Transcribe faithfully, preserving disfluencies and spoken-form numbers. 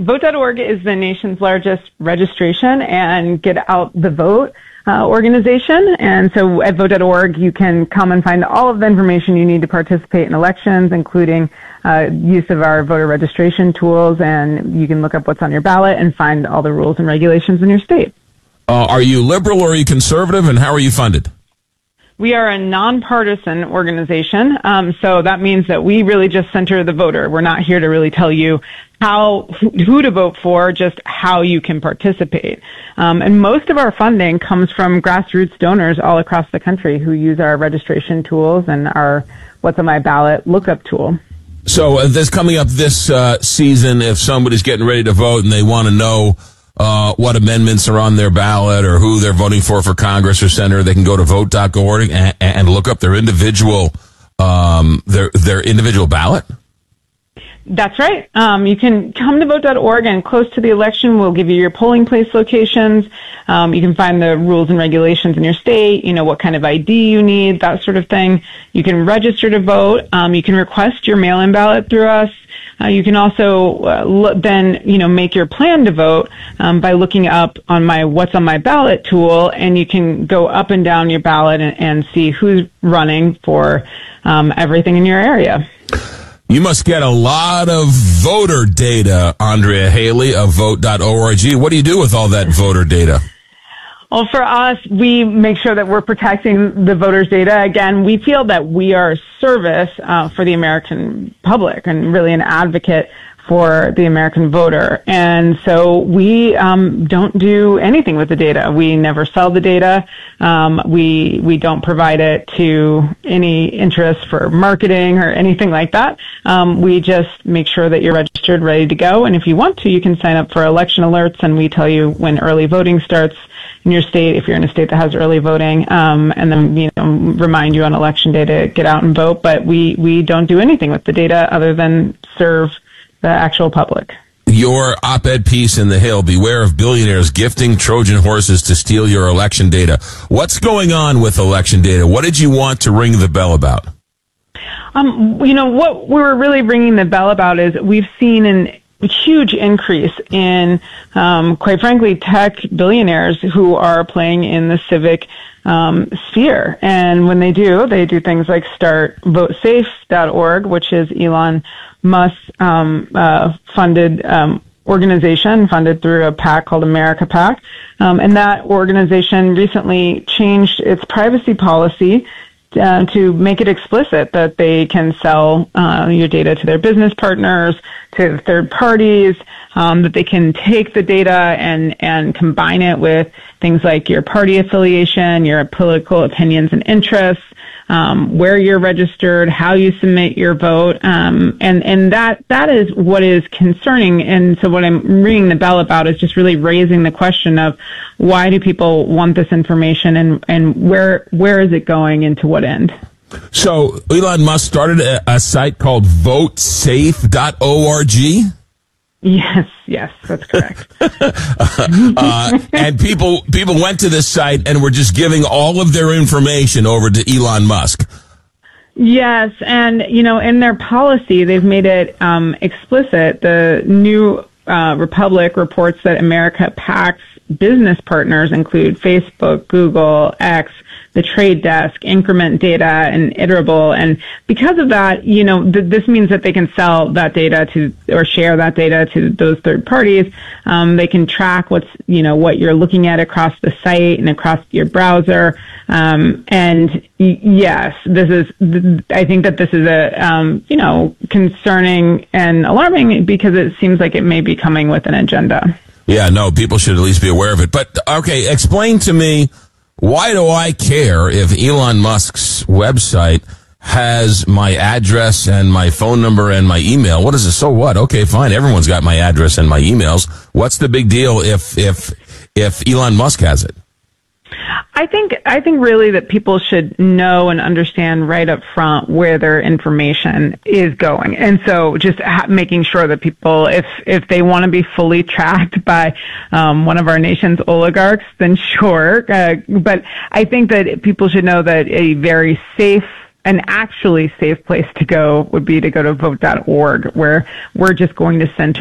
vote dot org is the nation's largest registration and get out the vote uh, organization. And so at vote dot org, you can come and find all of the information you need to participate in elections, including uh, use of our voter registration tools. And you can look up what's on your ballot and find all the rules and regulations in your state. Uh, are you liberal or are you conservative, and how are you funded? We are a nonpartisan organization, um, so that means that we really just center the voter. We're not here to really tell you how who to vote for, just how you can participate. Um, and most of our funding comes from grassroots donors all across the country who use our registration tools and our What's on My Ballot lookup tool. So uh, this coming up this uh, season, if somebody's getting ready to vote and they want to know Uh, what amendments are on their ballot or who they're voting for for Congress or Senator, they can go to vote dot org and, and look up their individual um, their their individual ballot. That's right. Um, you can come to vote dot org, and close to the election, we'll give you your polling place locations. Um, you can find the rules and regulations in your state, you know, what kind of I D you need, that sort of thing. You can register to vote. Um, you can request your mail-in ballot through us. Uh, you can also uh, lo- then, you know, make your plan to vote um, by looking up on my What's on My Ballot tool, and you can go up and down your ballot and, and see who's running for um, everything in your area. You must get a lot of voter data, Andrea Haley of vote dot org. What do you do with all that voter data? Well, for us, we make sure that we're protecting the voters' data. Again, we feel that we are a service uh, for the American public and really an advocate for the American voter. And so we um, don't do anything with the data. We never sell the data. Um, we we don't provide it to any interest for marketing or anything like that. Um, we just make sure that you're registered, ready to go. And if you want to, you can sign up for election alerts, and we tell you when early voting starts in your state, if you're in a state that has early voting, um, and then, you know, remind you on election day to get out and vote. But we, we don't do anything with the data other than serve the actual public. Your op-ed piece in The Hill, beware of billionaires gifting Trojan horses to steal your election data. What's going on with election data? What did you want to ring the bell about? Um, you know, what we were really ringing the bell about is we've seen an huge increase in, um, quite frankly, tech billionaires who are playing in the civic um, sphere. And when they do, they do things like start vote safe dot org, which is Elon Musk um, uh, funded um, organization, funded through a PAC called America PAC. Um, and that organization recently changed its privacy policy Uh, to make it explicit that they can sell uh, your data to their business partners, to third parties, um, that they can take the data and, and combine it with things like your party affiliation, your political opinions and interests, um, where you're registered, how you submit your vote, um, and and that that is what is concerning. And so what I'm ringing the bell about is just really raising the question of why do people want this information, and and where where is it going, and to what end? So Elon Musk started a, a site called vote safe dot org. Yes, yes, that's correct. uh, and people people went to this site and were just giving all of their information over to Elon Musk. Yes, and, you know, in their policy, they've made it um, explicit. The New uh, Republic reports that America PAC's business partners include Facebook, Google, X, the Trade Desk, Increment Data, and Iterable. And because of that, you know, th- this means that they can sell that data to, or share that data to those third parties. Um, they can track what's, you know, what you're looking at across the site and across your browser. Um, and y- yes, this is, th- I think that this is a, um, you know, concerning and alarming because it seems like it may be coming with an agenda. Yeah, no, people should at least be aware of it. But, okay, explain to me, why do I care if Elon Musk's website has my address and my phone number and my email? What is it? So what? Okay, fine. Everyone's got my address and my emails. What's the big deal if if if Elon Musk has it? I think I think really that people should know and understand right up front where their information is going, and so just ha- making sure that people, if if they want to be fully tracked by um, one of our nation's oligarchs, then sure. Uh, but I think that people should know that a very safe, an actually safe place to go would be to go to vote dot org, where we're just going to center